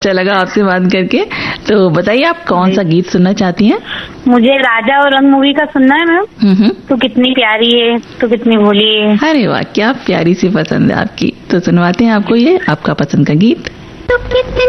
अच्छा लगा आपसे बात करके। तो बताइए आप कौन सा गीत सुनना चाहती हैं? मुझे राजा और रंग मूवी का सुनना है मैम। तू कितनी प्यारी है, तू कितनी भोली है। अरे वाह, क्या प्यारी सी पसंद है आपकी। तो सुनवाते हैं आपको ये आपका पसंद का गीत।